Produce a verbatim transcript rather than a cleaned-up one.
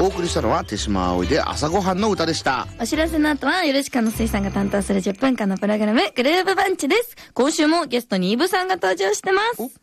お送りしたのは手島葵で朝ごはんの歌でした。 お知らせの後はよろしかの水さんが担当するじゅっぷんかんのプログラムグルーブバンチです。今週もゲストにイブさんが登場してます。